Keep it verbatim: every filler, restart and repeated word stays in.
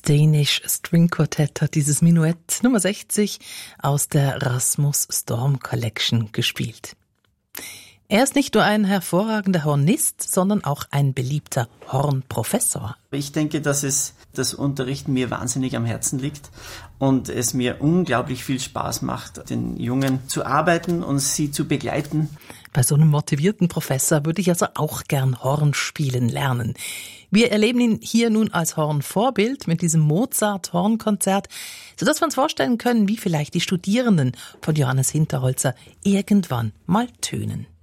Danish String Quartet hat dieses Menuett Nummer sechzig aus der Rasmus Storm Collection gespielt. Er ist nicht nur ein hervorragender Hornist, sondern auch ein beliebter Hornprofessor. Ich denke, dass es das Unterrichten mir wahnsinnig am Herzen liegt und es mir unglaublich viel Spaß macht, den Jungen zu arbeiten und sie zu begleiten. Bei so einem motivierten Professor würde ich also auch gern Horn spielen lernen. Wir erleben ihn hier nun als Hornvorbild mit diesem Mozart-Hornkonzert, sodass wir uns vorstellen können, wie vielleicht die Studierenden von Johannes Hinterholzer irgendwann mal tönen.